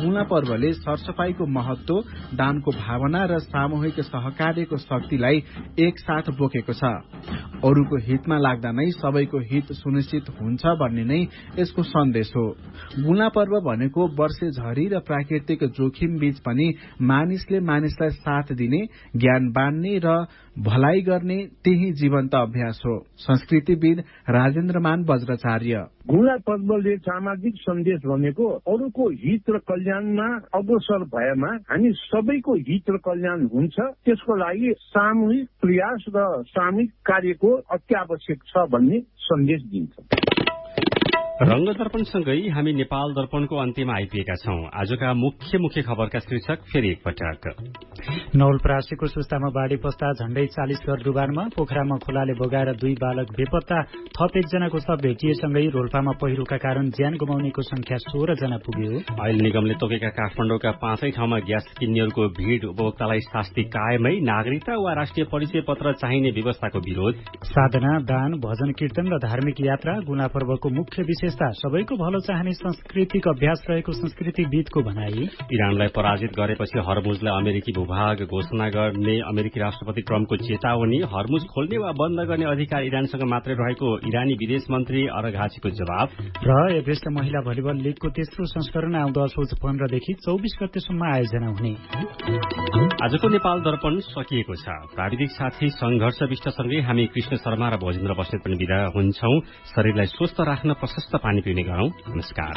गुल्हा पर्वले सरसफाईको महत्व, दानको भावना र सामूहिक सहकार्यको शक्तिलाई एकसाथ बोकेको छ। अरूको हितमा लाग्दा नै सबैको हित सुनिश्चित हुन्छ भन्ने नै यसको सन्देश हो। गुल्हा पर्व भनेको वर्षे झरी र प्राकृतिक जोखिम बीच पनि मानिसले मानिसलाई साथ दिने, ज्ञान बाँड्ने र भलाइ गर्ने त्यही जीवन्त अभ्यास हो। संस्कृतिविद राजेन्द्रमान वज्राचार्य। गुल्हा पर्वले सामाजिक सन्देश भनेको अरूको हित र कल्याणमा अग्रसर भएमा हामी सबैको हित र कल्याण हुन्छ, त्यसको लागि सामूहिक प्रयास र सामूहिक कार्यको अत्यावश्यक छ भन्ने सन्देश दिन्छ। रंग दर्पणसँगै हामी नेपाल दर्पणको अन्त्यमा आइपुगेका छौं। आजका मुख्य खबरका शीर्षक फेरि एकपटक। नवलपरासीको सुस्तामा बाढ़ी पस्दा झण्डै 40 घर डुबानमा, पोखरामा खोलाले बगाएर 2 बालक बेपत्ता, थप 1 जनाको शव भेटिएसँगै रोल्पामा पहिरोका कारण ज्यान गुमाउनेको संख्या 16 जना पुग्यो। ऐल निगमले तोकेका काठमाडौँका 5 ठाउँमा ग्यास किन्नेहरूको भीड़, उपभोक्तालाई शास्ति कायमै, नागरिकता वा राष्ट्रिय परिचय पत्र चाहिने व्यवस्थाको विरोध। साधना, दान, भजन कीर्तन र धार्मिक यात्रा गुल्हा पर्वको मुख्य विशेषता सबैको भलो चाहने सांस्कृतिक अभ्यास रहेको संस्कृतिविदको भनाई। इरानलाई पराजित गरेपछि हर्मुजलाई अमेरिकी भूभाग घोषणा गर्ने अमेरिकी राष्ट्रपति ट्रम्पको चेतावनी। हर्मुज खोल्ने वा बन्द गर्ने अधिकार इरानसँग मात्रै रहेको इरानी विदेश मन्त्री अरघाछीको जवाब। र एभरेस्ट महिला भलिबल लीगको तेस्रो संस्करण आउँदो असोज 15 देखि 24 गतेसम्म आयोजना हुने। आजको नेपाल दर्पण सकिएको छ। प्राविधिक साथी संघर्ष विष्टसँगै हामी कृष्ण शर्मा र भोजेन्द्र बस्नेत पनि विदा हुन्छौं। शरीरलाई स्वस्थ राख्न प्रशस्त पानी पिउने गरौं। नमस्कार।